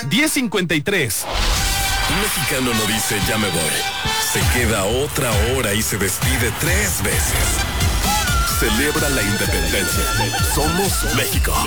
10:53. Un mexicano no dice ya me voy. Se queda otra hora y se despide 3 veces. Celebra la independencia. Somos México.